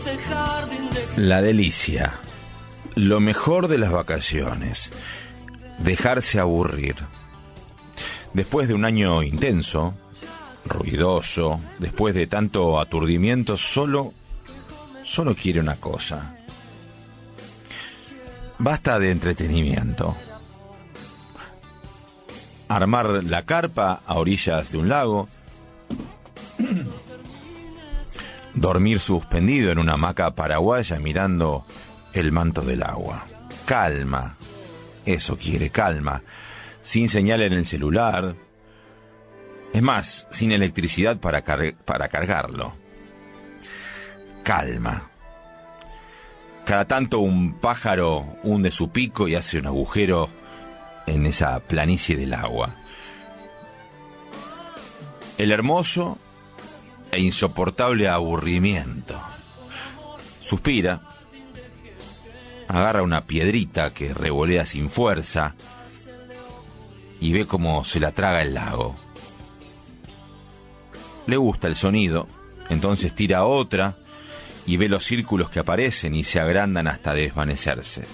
La delicia, lo mejor de las vacaciones, dejarse aburrir. Después de un año intenso, ruidoso, después de tanto aturdimiento, solo quiere una cosa. Basta de entretenimiento. Armar la carpa a orillas de un lago, dormir suspendido en una hamaca paraguaya mirando el manto del agua. Calma, eso quiere, calma, sin señal en el celular, es más, sin electricidad para cargarlo. Calma. Cada tanto un pájaro hunde su pico y hace un agujero en esa planicie del agua. El hermoso e insoportable aburrimiento. Suspira, agarra una piedrita que revolea sin fuerza y ve cómo se la traga el lago. Le gusta el sonido, entonces tira otra y ve los círculos que aparecen y se agrandan hasta desvanecerse.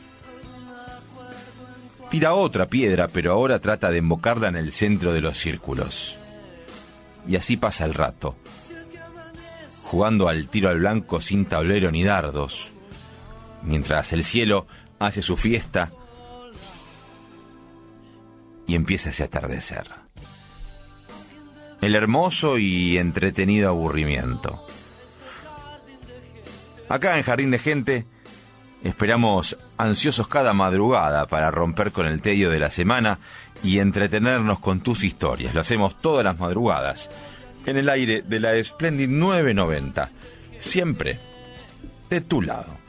Tira otra piedra, pero ahora trata de embocarla en el centro de los círculos. Y así pasa el rato, jugando al tiro al blanco sin tablero ni dardos, mientras el cielo hace su fiesta y empieza ese atardecer. El hermoso y entretenido aburrimiento. Acá en Jardín de Gente esperamos ansiosos cada madrugada para romper con el tedio de la semana y entretenernos con tus historias. Lo hacemos todas las madrugadas en el aire de la Splendid 990, siempre de tu lado.